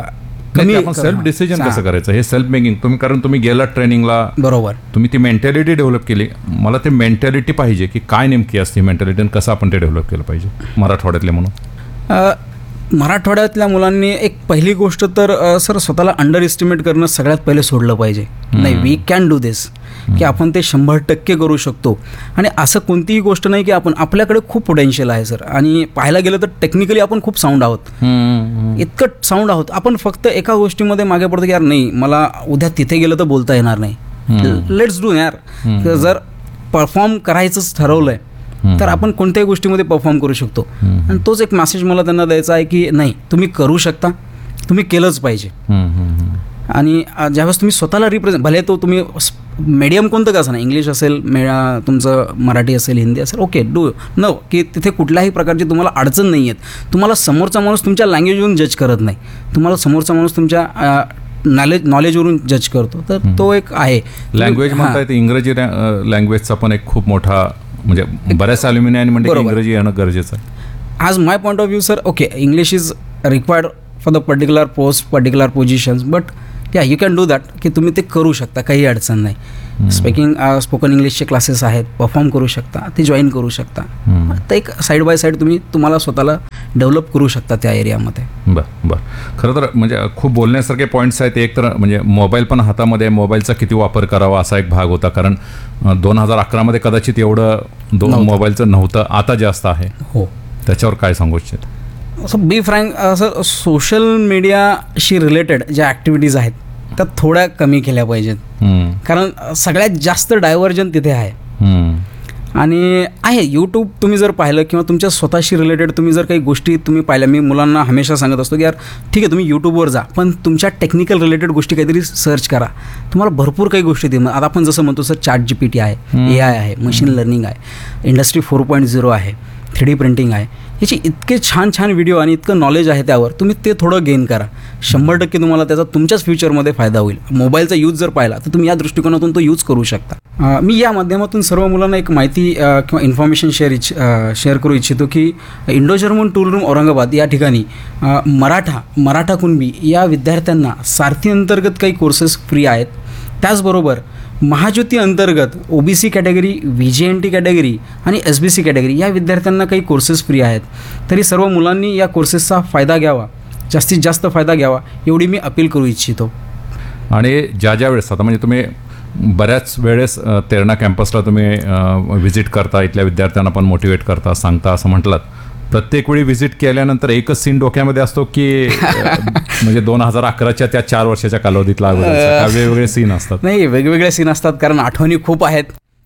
सेल्फ डिसिजन कसं करायचं, हे सेल्फ मेकिंग तुम्ही, कारण तुम्ही गेला ट्रेनिंगला, बरोबर, तुम्ही ती मेंटॅलिटी डेव्हलप केली. मला ती मेंटॅलिटी पाहिजे की काय नेमकी असते मेंटॅलिटी आणि कसं आपण ते डेव्हलप केलं पाहिजे मराठवाड्यातले म्हणून. मराठवाड्यातल्या मुलांनी एक पहिली गोष्ट तर सर स्वतःला अंडर एस्टिमेट करणं सगळ्यात पहिले सोडलं पाहिजे. नाही, वी कॅन डू दिस, की आपण ते 100% करू शकतो. आणि असं कोणतीही गोष्ट नाही की आपल्याकडे खूप पोटेन्शियल आहे सर, आणि पाहायला गेलं तर टेक्निकली आपण खूप साऊंड आहोत, इतकं साऊंड आहोत. आपण फक्त एका गोष्टीमध्ये मागे पडतो की यार नाही, मला उद्या तिथे गेलं तर बोलता येणार नाही. लेट्स डू यार. जर परफॉर्म करायचंच ठरवलं आहे तर आपण कोणत्याही गोष्टीमध्ये परफॉर्म करू शकतो. आणि तोच एक मेसेज मला त्यांना द्यायचा आहे की नाही, तुम्ही करू शकता, तुम्ही केलंच पाहिजे. आणि ज्यावेळेस तुम्ही स्वतःला रिप्रेझेंट, भले तो तुम्ही मीडियम कोणतं का असं नाही, इंग्लिश असेल, तुमचं मराठी असेल, हिंदी असेल, ओके, डू नो, की तिथे कुठल्याही प्रकारची तुम्हाला अडचण नाही आहेत. तुम्हाला समोरचा माणूस तुमच्या लँग्वेजवरून जज करत नाही, तुम्हाला समोरचा माणूस तुमच्या नॉलेजवरून जज करतो. तर तो एक आहे. लँग्वेज म्हणता येते, इंग्रजी लँग्वेजचा पण एक खूप मोठा, म्हणजे बऱ्याच अल्युमिनियम म्हणजे इंग्रजी येणं गरजेचं आहे. As my point of view sir, okay, English is required for the particular post, particular positions, but या यू कॅन डू दॅट, की तुम्ही ते करू शकता, काही अडचण नाही. स्पोकन इंग्लिशचे क्लासेस आहेत, परफॉर्म करू शकता, ते जॉईन करू शकता. तर एक साईड बाय साईड तुम्हाला स्वतःला डेव्हलप करू शकता त्या एरियामध्ये. बरं. खरं तर म्हणजे खूप बोलण्यासारखे पॉईंट्स आहेत. एक तर म्हणजे मोबाईल पण हातामध्ये, मोबाईलचा किती वापर करावा असा एक भाग होता, कारण 2011मध्ये कदाचित एवढं मोबाईलचं नव्हतं, आता जास्त आहे. हो, त्याच्यावर काय सांगू इच्छित? असं बी फ्रँक, असं सोशल मीडियाशी रिलेटेड ज्या ॲक्टिव्हिटीज आहेत त्या थोड्या कमी केल्या पाहिजेत, कारण सगळ्यात जास्त डायव्हर्जन तिथे आहे. आणि आहे यूट्यूब तुम्ही जर पाहिलं किंवा तुमच्या स्वतःशी रिलेटेड तुम्ही जर काही गोष्टी तुम्ही पाहिल्या, मी मुलांना हमेशा सांगत असतो की यार ठीक आहे, तुम्ही यूट्यूबवर जा, पण तुमच्या टेक्निकल रिलेटेड गोष्टी काहीतरी सर्च करा, तुम्हाला भरपूर काही गोष्टी दे. आता आपण जसं म्हणतो सर, ChatGPT आहे, AI आहे, मशीन लर्निंग आहे, इंडस्ट्री 4.0 आहे, 3D प्रिंटिंग आहे, याचे इतके छान छान व्हिडिओ आणि इतकं नॉलेज आहे त्यावर, तुम्ही ते थोडं गेन करा. 100% तुम्हाला त्याचा तुमच्याच फ्युचरमध्ये फायदा होईल. मोबाईलचा यूज जर पाहिला तर तुम्ही या दृष्टिकोनातून तो यूज करू शकता. मी या माध्यमातून सर्व मुलांना एक माहिती किंवा इन्फॉर्मेशन शेअर करू इच्छितो की Indo German tool room Aurangabad या ठिकाणी मराठा कुणबी या विद्यार्थ्यांना सारथी अंतर्गत काही कोर्सेस फ्री आहेत. त्याचबरोबर महाज्योती अंतर्गत OBC कॅटेगरी, VJNT कॅटेगरी आणि SBC कॅटेगरी या विद्यार्थ्यांना काही कोर्सेस फ्री आहेत. तरी सर्व मुलांनी या कोर्सेसचा फायदा घ्यावा, जास्तीत जास्त फायदा घ्यावा, एवढी मी अपील करू इच्छितो. आणि ज्या वेळेस आता म्हणजे तुम्ही बऱ्याच वेळेस तेरणा कॅम्पसला तुम्ही व्हिजिट करता, इथल्या विद्यार्थ्यांना पण मोटिवेट करता, सांगता, असं म्हटलात. प्रत्येक वेळी व्हिजिट केल्यानंतर एकच सीन डोक्यामध्ये असतो की म्हणजे 2011च्या त्या 4 वर्षाच्या कालावधीतला वेगवेगळे सीन असतात? नाही, वेगवेगळे सीन असतात, कारण आठवणी खूप आहेत.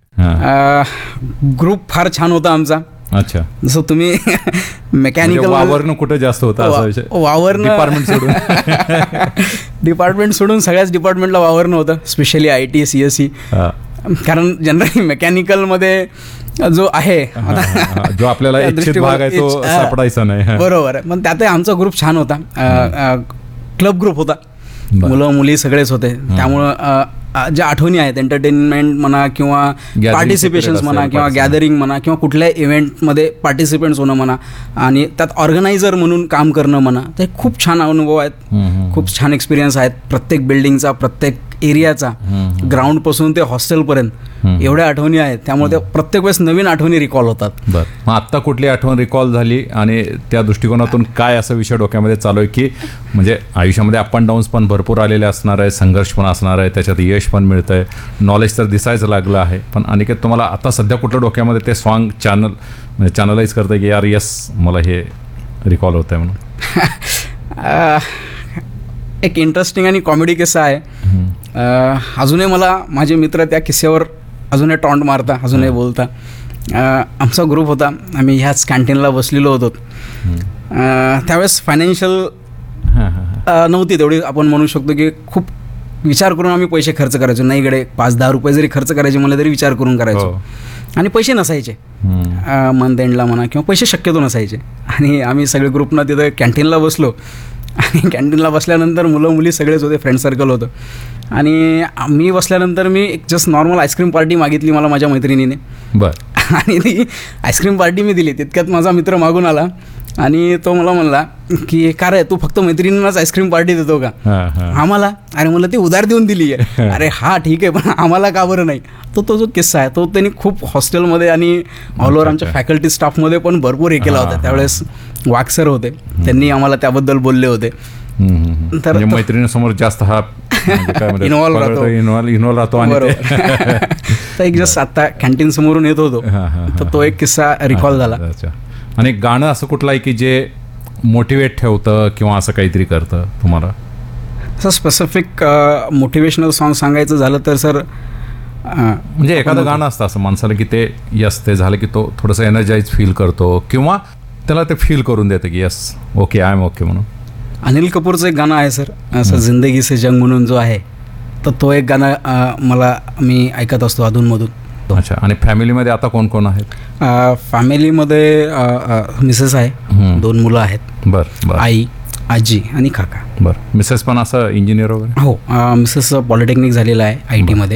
ग्रुप फार छान होता आमचा. अच्छा, जसं तुम्ही मेकॅनिकल वावरणं कुठे जास्त होतं असा विषय? वावरणं डिपार्टमेंट सोडून सगळ्याच डिपार्टमेंटला वावरणं होतं, स्पेशली IT, CSE. कारण जनरली मेकॅनिकलमध्ये जो आहे जो आपल्याला इच्छित भाग आहे तो सापडायचा नाही. बरोबर आहे. पण त्यातही आमचा ग्रुप छान होता, क्लब ग्रुप होता, मुलं मुली सगळेच होते. त्यामुळं ज्या आठवणी आहेत, एंटरटेनमेंट म्हणा किंवा पार्टिसिपेशन्स म्हणा किंवा गॅदरिंग म्हणा किंवा कुठल्याही इव्हेंटमध्ये पार्टिसिपेंट्स होणं म्हणा आणि त्यात ऑर्गनायझर म्हणून काम करणं म्हणा, ते खूप छान अनुभव आहेत, खूप छान एक्सपिरियन्स आहेत. प्रत्येक बिल्डिंगचा, प्रत्येक एरियाचा, ग्राउंडपासून ते हॉस्टेलपर्यंत एवढ्या आठवणी आहेत. त्यामुळे त्या प्रत्येक वेळेस नवीन आठवणी रिकॉल होतात. बरं, मग आत्ता कुठली आठवण रिकॉल झाली आणि त्या दृष्टिकोनातून काय असा विषय डोक्यामध्ये चालू आहे की म्हणजे आयुष्यामध्ये अप अँड डाऊन्स पण भरपूर आलेले असणार आहे, संघर्ष पण असणार आहे, त्याच्यात यश पण मिळतं आहे, नॉलेज तर दिसायचं लागलं आहे, पण अनिकेत तुम्हाला आता सध्या कुठलं डोक्यामध्ये ते सॉन्ग चॅनलाइज करतं की यार यस मला हे रिकॉल होत आहे म्हणून? एक इंटरेस्टिंग आणि कॉमेडी किस्सा आहे. अजूनही मला माझे मित्र त्या किस्स्यावर अजूनही टॉन्ट मारता, अजूनही बोलता. आमचा ग्रुप होता, आम्ही ह्याच कॅन्टीनला बसलेलो होतो. त्यावेळेस फायनान्शियल नव्हती तेवढी, आपण म्हणू शकतो की खूप विचार करून आम्ही पैसे खर्च करायचो. नाही इकडे 5-10 रुपये जरी खर्च करायचे म्हणलं तरी विचार करून करायचो. आणि पैसे नसायचे मंथ एंडला म्हणा, किंवा पैसे शक्यतो नसायचे. आणि आम्ही सगळे ग्रुपनं तिथं कॅन्टीनला बसलो. आणि कॅन्टीनला बसल्यानंतर मुलं मुली सगळेच होते, फ्रेंड सर्कल होतं. आणि मी बसल्यानंतर मी एक जस्ट नॉर्मल आईस्क्रीम पार्टी मागितली मला माझ्या मैत्रिणीने. बरं. आणि ती आईस्क्रीम पार्टी मी दिली. तितक्यात माझा मित्र मागून आला आणि तो मला म्हणला की का रे तू फक्त मैत्रिणींनाच आईस्क्रीम पार्टी देतो का आम्हाला? अरे मला ती उधार देऊन दिली आहे. अरे हा ठीक आहे, पण आम्हाला का बरं नाही? तो जो किस्सा आहे तो त्यांनी खूप हॉस्टेलमध्ये आणि ऑल ओव्हर आमच्या फॅकल्टी स्टाफमध्ये पण भरपूर हे केला होता. त्यावेळेस वाघ सर होते, त्यांनी आम्हाला त्याबद्दल बोलले होते. तर मैत्रिणीसमोर जास्त हा इन्व्हॉल्व राहतो. आणि तर एक जस्ट आता कॅन्टीन समोरून येत होतो, तर तो एक किस्सा रिकॉल झाला. आणि गाणं असं कुठलं आहे की जे मोटिवेट ठेवतं किंवा असं काहीतरी करतं तुम्हाला? असं स्पेसिफिक मोटिवेशनल सॉन्ग सांगायचं झालं तर सर, म्हणजे एखादं गाणं असतं असं माणसाला की ते यस ते झालं की तो थोडंसं एनर्जाईज फील करतो किंवा त्याला ते फील करून देतं की yes okay I am okay म्हणून. अनिल कपूरचं एक गाणं आहे सर, असं जिंदगी से जंग म्हणून जो आहे, तर तो एक गाणं मी ऐकत असतो अधूनमधून. अच्छा. आणि फॅमिलीमध्ये आता कोण कोण आहेत? फॅमिलीमध्ये मिसेस आहे, 2 मुलं आहेत. बरं. आई, आजी आणि काका. बरं. मिसेस पण असं इंजिनियर वगैरे? हो, मिसेस पॉलिटेक्निक झालेलं आहे IT मध्ये.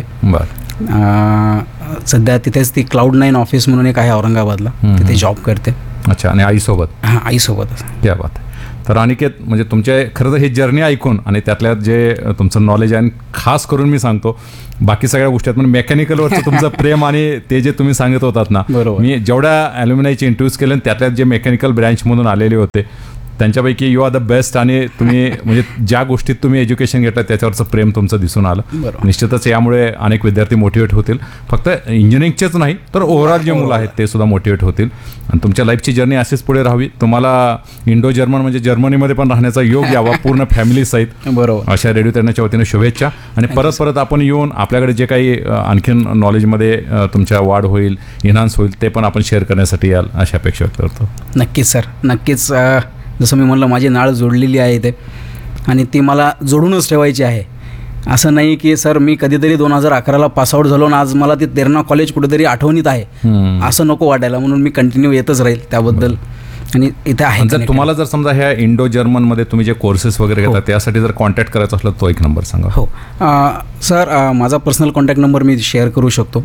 बरं. सध्या तिथेच ती Cloud9 ऑफिस म्हणून एक आहे औरंगाबादला, तिथे जॉब करते. अच्छा. आणि आईसोबत? हां, आईसोबत. क्या बात आहे. तर अनिकेत, म्हणजे तुमच्या खरं तर ही जर्नी ऐकून आणि त्यातल्यात जे तुमचं नॉलेज आहे, आणि खास करून मी सांगतो बाकी सगळ्या गोष्टी आहेत, पण मेकॅनिकलवरचं तुमचं प्रेम आणि ते जे तुम्ही सांगत होतात ना, मी जेवढ्या ॲल्युमिनायचे इंटरव्ह्यूज केले त्यातल्यात जे मेकॅनिकल ब्रँचमधून आलेले होते त्यांच्यापैकी यू आर द बेस्ट. आणि तुम्ही म्हणजे ज्या गोष्टीत तुम्ही एज्युकेशन घेतलं त्याच्यावरचं प्रेम तुमचं दिसून आलं. निश्चितच यामुळे अनेक विद्यार्थी मोटिवेट होतील. फक्त इंजिनिअरिंगचेच नाही तर ओव्हरऑल जे मुलं आहेत ते सुद्धा मोटिवेट होतील. आणि तुमच्या लाईफची जर्नी अशीच पुढे राहावी. तुम्हाला इंडो जर्मन म्हणजे जर्मनीमध्ये पण राहण्याचा योग यावा पूर्ण फॅमिली सहित. बरोबर. अशा रेडिओ तरुणाच्या वतीने शुभेच्छा. आणि परत आपण येऊन आपल्याकडे जे काही आणखीन नॉलेजमध्ये तुमच्या वाढ होईल, इन्हान्स होईल, ते पण आपण शेअर करण्यासाठी याल अशी अपेक्षा व्यक्त करतो. नक्कीच सर, नक्कीच. जसं मी म्हणलं माझी नाळ जोडलेली आहे इथे आणि ती मला जोडूनच ठेवायची आहे. असं नाही की सर मी कधीतरी 2011ला पासआउट झालो आणि आज मला ते तेरणा कॉलेज कुठेतरी आठवणीत आहे, असं नको वाटायला. म्हणून मी कंटिन्यू येतच राहील त्याबद्दल. आणि इथे आहे. जर तुम्हाला जर समजा ह्या इंडो जर्मनमध्ये तुम्ही जे कोर्सेस वगैरे घेता त्यासाठी जर कॉन्टॅक्ट करायचा असला तो एक नंबर सांगा. हो सर, माझा पर्सनल कॉन्टॅक्ट नंबर मी शेअर करू शकतो.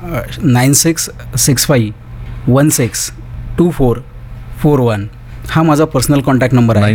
9665162441 हा माझा पर्सनल कॉन्टॅक्ट नंबर आहे.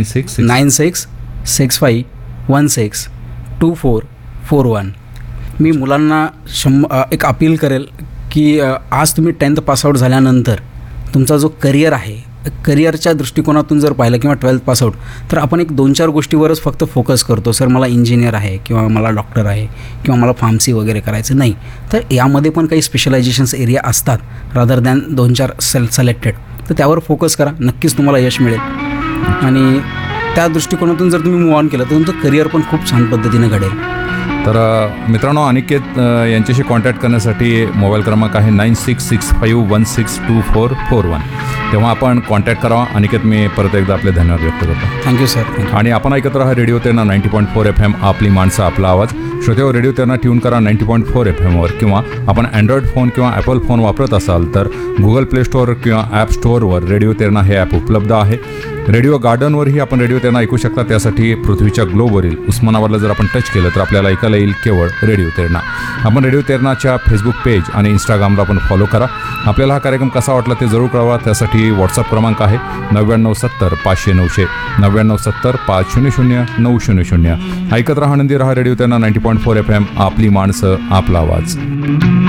9665162441. मी मुलांना एक अपील करेल की आज तुम्ही 10th पासआउट झाल्यानंतर तुमचा जो करिअर आहे, करिअरच्या दृष्टिकोनातून जर पाहिलं किंवा 12th पासआउट, तर आपण एक 2-4 गोष्टीवरच फक्त फोकस करतो. सर मला इंजिनियर आहे किंवा मला डॉक्टर आहे किंवा मला फार्मसी वगैरे करायचं नाही. तर यामध्ये पण काही स्पेशलायझेशन्स एरिया असतात रादर दॅन 2-4 सिलेक्टेड. तर त्यावर फोकस करा, नक्कीच तुम्हाला यश मिळेल. आणि त्या दृष्टिकोनातून जर तुम्ही मूव्ह ऑन केलं तर तुमचं करिअर पण खूप छान पद्धतीने घडेल. तर मित्रांनो, अनिकेत यांच्याशी कॉन्टॅक्ट करण्यासाठी मोबाईल क्रमांक आहे 9665162441. तेव्हा आपण कॉन्टॅक्ट करावा. अनिकेत, मी परत एकदा आपले धन्यवाद व्यक्त करतो. Thank you sir. आणि आपण ऐकत राहा रेडिओ तेरणा 90.4 FM, आपली माणसं आपला आवाज. श्रोतेहो, रेडिओ तेरणा ट्यून करा 90.4 FM वर, किंवा आपण अँड्रॉइड फोन किंवा ॲपल फोन वापरत असाल तर गुगल प्ले स्टोअर किंवा ॲप स्टोअरवर रेडिओ तेरणा हे ॲप उपलब्ध आहे. रेडिओ गार्डनवरही आपण रेडिओ तेरणा ऐकू शकता. त्यासाठी पृथ्वीच्या ग्लोबवरील उस्मानाबादला जर आपण टच केलं तर आपल्याला ऐकायला येईल केवळ रेडिओ तेरणा. आपण रेडिओ तेरणाच्या फेसबुक पेज आणि इंस्टाग्रामला पण फॉलो करा. आपल्याला हा कार्यक्रम कसा वाटला ते जरूर कळवा. त्यासाठी व्हॉट्सअप क्रमांक आहे 9970 500 900 9970 500 900. ऐकत रहा, आनंदी रहा. रेडिओ तेरणा 90.4 FM, आपली माणसं आपला आवाज.